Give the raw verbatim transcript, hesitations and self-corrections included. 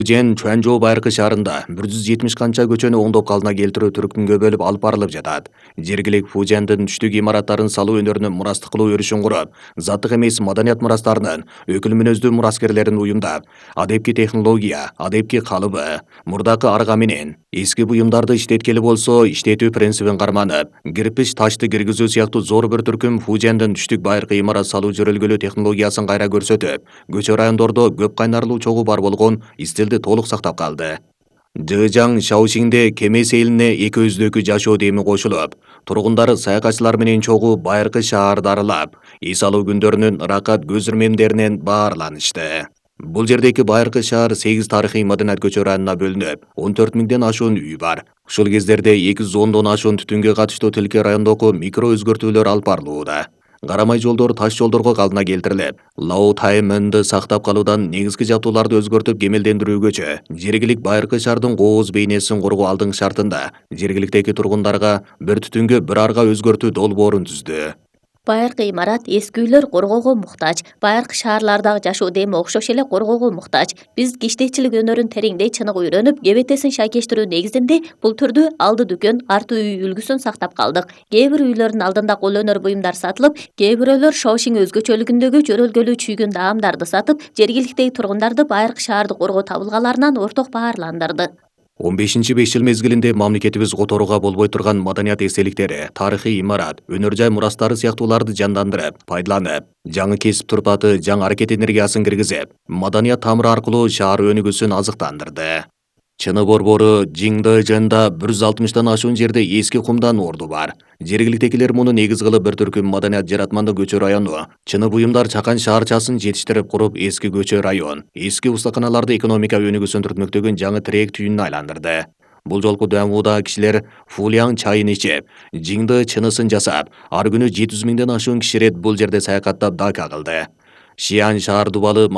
Фужен Чуанчжоу байыркы шаарында бир жүз жетимиш канча көчөнү оңдоп калдына келтирүү түркүмгө бөлүп алып барылып жатат. Жергилик Фужендин түштүк имараттарын салуу өнөрүнө мурастык кылуу өрүшүн куруп, заттык эмес маданият мурастарынын өкүл мүнөздүү мураскерлерин уюмдап, адепки технология, адепки калыбы, мурдакы арга менен эски буюмдарды иштеткели болсо иштетүү принцибин карманып, кирпич ташты киргизүү сыяктуу зор бір түркүм Фужендин түштүк байыркы имарат салуу жөрөлгөлүү технологиясын кайра көрсөтүп, көчө райондордо көп кайнарлуу чогуу бар болгон стилди толук сактап калды. Жыжаң Шаошиңде Кемес элине эки өздөкү жашоо деми кошулуп, тургундары саякатчылар менен чогуу байыркы шаарды аралап, эс алуу күндөрүнүн ыракат көз ирмемдеринен баарланышты. Бул жердеки байыркы шаар сегиз тарыхый маданият көчө районуна бөлүнүп, он төрт миңден ашуун үй бар. Ушул кездерде эки жүз ондон ашуун түтүнгө катыштуу тилке райондогу микро өзгөртүүлөр алып барылууда. Карамай жолдор таш жолдорго калдына келтирилип, Лао Таймынды сактап калуудан негизги жабдууларды өзгөртүп кемелдендирүүгөчө жергилик байыркы шаардын кооз бейнесин коргоо алдыңкы шартында жергиликтеги тургундарга бир түтүнгө бир арга өзгөртүү долбоорун түздү. Байыркы имарат эски үйлөр коргоого муктаж. Байыркы шаарлардагы жашоо деми окшош эле коргоого муктаж. Биз киштекчилик өнөрүн тереңдей чыныгы үйрөнүп, кебетесин шайкештирүү негизинде бул түрдүү алды дүкөн, арты үй үлгүсүн сактап калдык. Кээ бир үйлөрдүн алдында кол өнөр буюмдар сатылып, кээ бирөөлөр Шаошиң өзгөчөлүгүндөгү жөрөлгөлүү чүйгүн даамдарды сатып, жергиликтеги тургундарды байыркы шаарды коргоо табылгаларынан орток баарландырды. он бешинчи беш жыл мезгилинде мамлекетибиз которууга болбой турган маданият эстеликтери, тарыхый имарат, өнөр жай мурастары сыяктууларды жандандырып, пайдаланып, жаңы кесип турпаты, жаңы аракет энергиясын киргизип, маданият тамыры аркылуу шаар өнүгүүсүн азыктандырды. Чыны борбору Жиңдажында бир жүз алтымыштан ашуун жерде эски кумдан орду бар. Жергиликтегилер муну негиз кылып бир түркүм маданият жаратмандык көчө району, чыны буюмдар чакан шаарчасын жетиштирип куруп эски көчө район, эски устаканаларды экономика өнүгүүсүн түртмөктөгөн жаңы тирек түйүнүнө айландырды. Бул жолку дүймөдө кишилер Фулияң чайын ичип, Жиңды чынысын жасап, ар күнү жети жүз миңден ашуун киши ирет бул жерде саякаттап дака кылды. Шиан шаар дубалы